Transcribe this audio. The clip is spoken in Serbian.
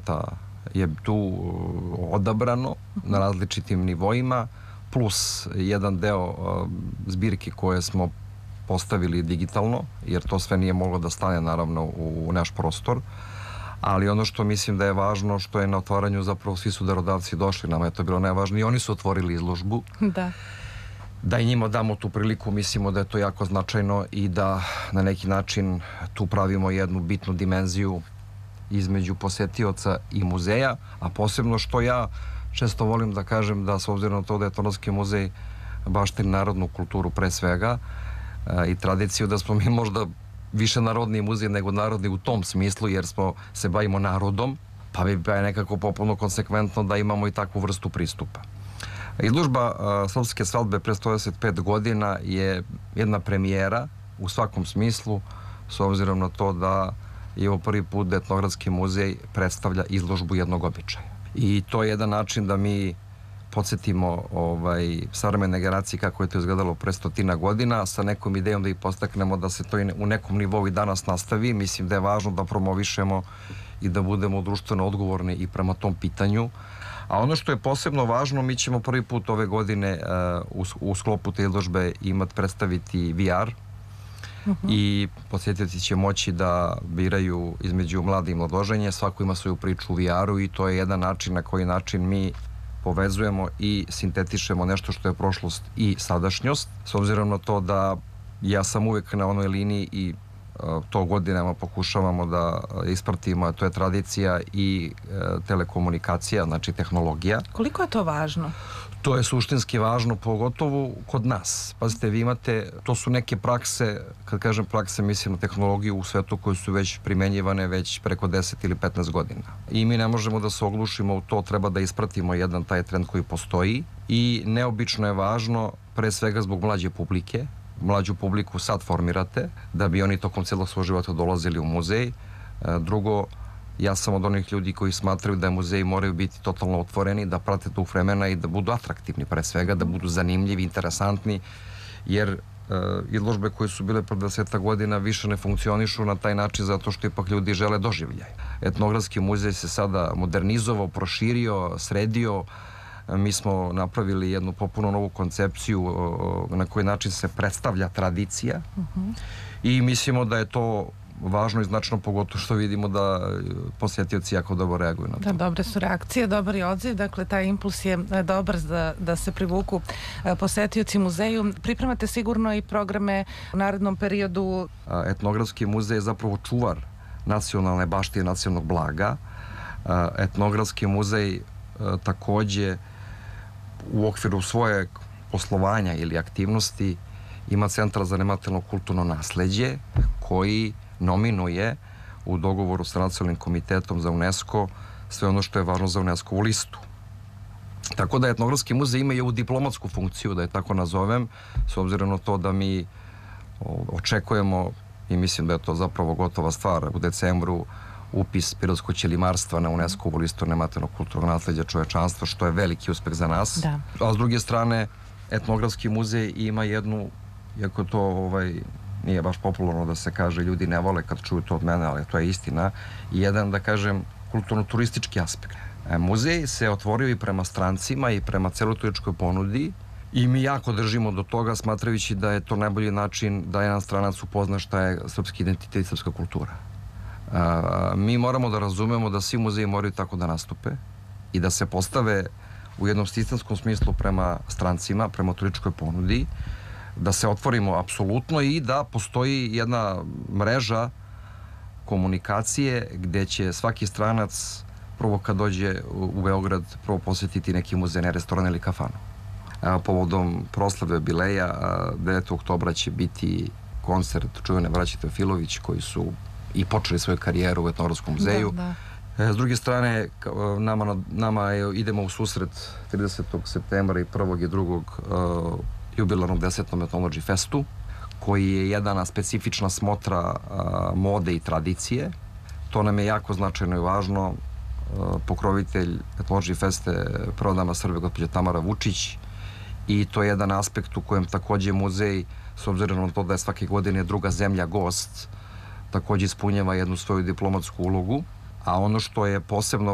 predmeta je tu odabrano na različitim nivoima, plus jedan deo zbirki koje smo postavili digitalno, jer to sve nije moglo da stane naravno u naš prostor, ali ono što mislim da je važno, što je na otvaranju zapravo svi su darodavci došli, nama je to bilo najvažnije i oni su otvorili izložbu. Da i njima damo tu priliku, mislimo da je to jako značajno i da na neki način tu pravimo jednu bitnu dimenziju između posetioca i muzeja, a posebno što ja često volim da kažem da s obzirom na to da je Etnografski muzej baštini narodnu kulturu pre svega i tradiciju, da smo mi možda više narodni muzej nego narodni u tom smislu, jer se bavimo narodom, pa je nekako popuno konsekventno da imamo i takvu vrstu pristupa. Izložba Srpske svadbe pre 125 godina je jedna premijera u svakom smislu, s obzirom na to da je ovo prvi put da Etnografski muzej predstavlja izložbu jednog običaja. I to je jedan način da mi podsjetimo savremene generacije kako je to izgledalo pre 100 godina, sa nekom idejom da ih postaknemo da se to u nekom nivou i danas nastavi. Mislim da je važno da promovišemo i da budemo društveno odgovorni i prema tom pitanju. A ono što je posebno važno, mi ćemo prvi put ove godine u sklopu te izložbe predstaviti VR i posjetioci će moći da biraju između mlade i mladoženje, svako ima svoju priču u VR-u i to je jedan način na koji način mi povezujemo i sintetišemo nešto što je prošlost i sadašnjost, s obzirom na to da ja sam uvek na onoj liniji i to godinama pokušavamo da ispratimo, a to je tradicija i telekomunikacija, znači tehnologija. Koliko je to važno? To je suštinski važno, pogotovo kod nas. Pazite, vi imate, to su neke prakse, kad kažem prakse, mislim na tehnologiju u svetu koje su već primenjivane već preko 10 ili 15 godina. I mi ne možemo da se oglušimo u to, treba da ispratimo jedan taj trend koji postoji i neobično je važno, pre svega zbog mlađe publike, mlađu publiku sad formirate, da bi oni tokom celog svog života dolazili u muzej. Drugo, ja sam od onih ljudi koji smatraju da muzeji moraju biti totalno otvoreni, da prate tog vremena i da budu atraktivni pre svega, da budu zanimljivi, interesantni, jer izložbe koje su bile pre 10 godina više ne funkcionišu na taj način zato što ipak ljudi žele doživljaj. Etnografski muzej se sada modernizovao, proširio, sredio. Mi smo napravili jednu popuno novu koncepciju na koji način se predstavlja tradicija i mislimo da je to važno i značno, pogotovo što vidimo da posjetioci jako dobro reaguju na to. Da, dobre su reakcije, dobar je odziv, dakle taj impuls je dobar da se privuku posetioci muzeju. Pripremate sigurno i programe u narednom periodu. Etnografski muzej je zapravo čuvar nacionalne baštine, nacionalnog blaga. Etnografski muzej takođe u okviru svojeg poslovanja ili aktivnosti ima Centar za nematerijalno kulturno nasleđe koji nominuje u dogovoru sa Nacionalnim komitetom za UNESCO sve ono što je važno za UNESCO-vu listu. Tako da Etnografski muzej ima i ovu diplomatsku funkciju, da je tako nazovem, s obzirom na to da mi očekujemo, i mislim da je to zapravo gotova stvar, u decembru upis pirotskog ćelimarstva na UNESCO-vu listu nematerijalnog kulturnog nasleđa čovečanstva, što je veliki uspeh za nas. A s druge strane, Etnografski muzej ima jednu, iako to nije baš popularno da se kaže, ljudi ne vole kad čuju to od mene, ali to je istina, i jedan, da kažem, kulturno-turistički aspekt. Muzej se otvorio i prema strancima i prema celoj turističkoj ponudi i mi jako držimo do toga, smatrajući da je to najbolji način da jedan stranac upozna šta je srpski identitet i srpska kultura. Mi moramo da razumemo da svi muzeji moraju tako da nastupe i da se postave u jednom sistemskom smislu prema strancima, prema turističkoj ponudi, da se otvorimo apsolutno i da postoji jedna mreža komunikacije gde će svaki stranac prvo kad dođe u Beograd prvo posjetiti neki muzej, ne restoran ili kafanu. Povodom proslave jubileja 9. oktobra će biti koncert čuvene braće Teofilović koji su i počeli svoju karijeru u Etnografskom muzeju. S druge strane, nama idemo u susret 30. septembra i 1. i 2. jubilarnom 10. Ethnology Festu, koji je jedna specifična smotra mode i tradicije. To nam je jako značajno i važno. Pokrovitelj Ethnology Feste je prva dama Srbije, gospođa Tamara Vučić, i to je jedan aspekt u kojem takođe muzej, s obzirom na to da je svake godine druga zemlja gost, takođe ispunjava jednu svoju diplomatsku ulogu, a ono što je posebno